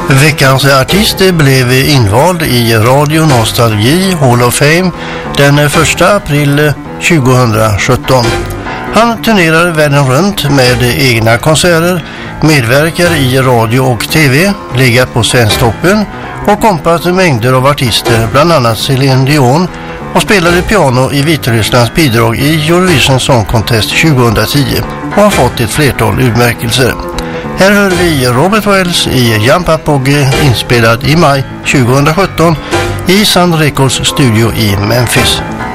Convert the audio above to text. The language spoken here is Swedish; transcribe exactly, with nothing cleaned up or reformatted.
Veckans artist blev invald i Radio Nostalgi Hall of Fame den första april tjugohundrasjutton. Han turnerar världen runt med egna konserter, medverkar i radio och tv, ligger på Svensktoppen och kompat mängder av artister, bland annat Celine Dion, och spelade piano i Vitrysslands bidrag i Eurovision Song Contest tjugohundratio och har fått ett flertal utmärkelser. Här hör vi Robert Wells i Jump Up Boogie, inspelad i maj tjugohundrasjutton i Sun Records studio i Memphis.